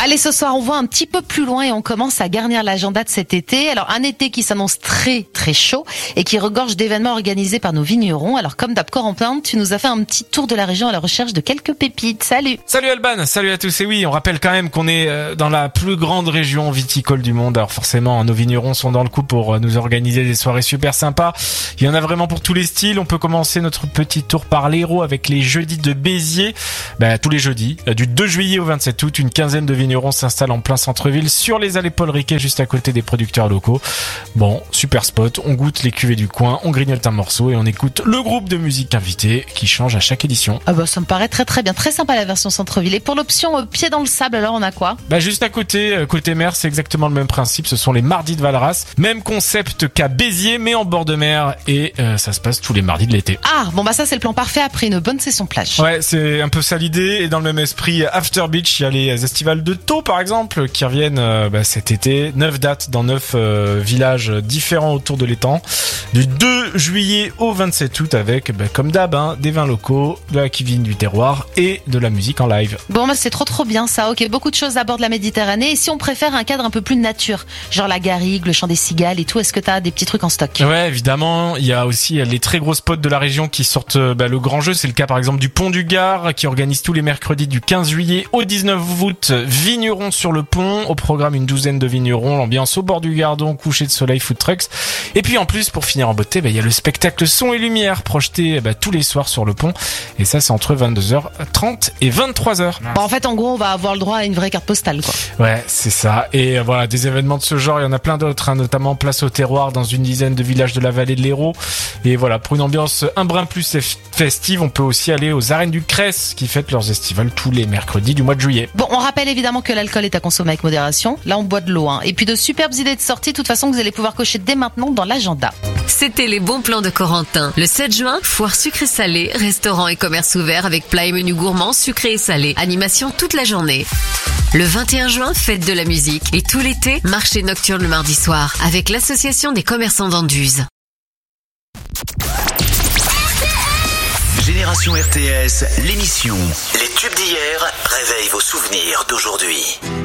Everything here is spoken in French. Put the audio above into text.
Allez, ce soir, on voit un petit peu plus loin et on commence à garnir l'agenda de cet été. Alors, un été qui s'annonce très, très chaud et qui regorge d'événements organisés par nos vignerons. Alors, comme d'hab, Corentin, tu nous as fait un petit tour de la région à la recherche de quelques pépites. Salut! Salut Alban, salut à tous. Et oui, on rappelle quand même qu'on est dans la plus grande région viticole du monde. Alors forcément, nos vignerons sont dans le coup pour nous organiser des soirées super sympas. Il y en a vraiment pour tous les styles. On peut commencer notre petit tour par l'Hérault avec les jeudis de Béziers. Tous les jeudis, du 2 juillet au 27 août, une quinzaine de vignerons s'installent en plein centre-ville sur les allées Paul Riquet, juste à côté des producteurs locaux. Bon, super spot. On goûte les cuvées du coin, on grignote un morceau et on écoute le groupe de musique invité qui change à chaque édition. Ça me paraît très très bien, très sympa la version centre-ville. Et pour l'option pied dans le sable, alors on a quoi? Juste à côté, côté mer, c'est exactement le même principe. Ce sont les mardis de Valras. Même concept qu'à Béziers, mais en bord de mer. Et ça se passe tous les mardis de l'été. Ça c'est le plan parfait après une bonne session plage. Ouais, c'est un peu ça l'idée. Et dans le même esprit, After Beach, il y a les estivales de Thau par exemple, qui reviennent cet été. 9 dates dans 9 villages différents autour de l'étang. Du 2 juillet au 27 août avec, comme d'hab, des vins locaux, de la cuisine du terroir et de la musique en live. C'est trop bien ça. Ok, beaucoup de choses à bord de la Méditerranée. Et si on préfère un cadre un peu plus nature, genre la garrigue, le chant des cigales et tout, est-ce que t'as des petits trucs en stock? Ouais, évidemment. Il y a aussi les très gros spots de la région qui sortent le grand jeu. C'est le cas par exemple du Pont du Gard qui organise tous les mercredis du 15 juillet au 19 août. Vignerons sur le pont. Au programme, une douzaine de vignerons. L'ambiance au bord du Gardon, coucher de soleil, food trucks. Et puis en plus, pour finir en beauté, il y a le spectacle son et lumière projeté tous les soirs sur le pont. Et ça, c'est entre 22h30 et 23h. En fait, en gros, on va avoir le droit à une vraie carte postale, quoi. Ouais, c'est ça. Et voilà, des événements de ce genre, il y en a plein d'autres, notamment Place au Terroir dans une dizaine de villages de la vallée de l'Hérault. Et voilà, pour une ambiance un brin plus festive, on peut aussi aller aux arènes du Cress qui fêtent leurs estivales tous les mercredis du mois de juillet. On rappelle évidemment que l'alcool est à consommer avec modération. Là, on boit de l'eau, Et puis de superbes idées de sortie, de toute façon, que vous allez pouvoir cocher dès maintenant dans l'agenda. C'était les bons plans de Corentin. Le 7 juin, foire sucré-salé, restaurant et commerce ouvert avec plats et menus gourmands sucrés et salés. Animation toute la journée. Le 21 juin, fête de la musique. Et tout l'été, marché nocturne le mardi soir avec l'association des commerçants d'Anduze. Génération RTS, l'émission. Les tubes d'hier réveillent vos souvenirs d'aujourd'hui.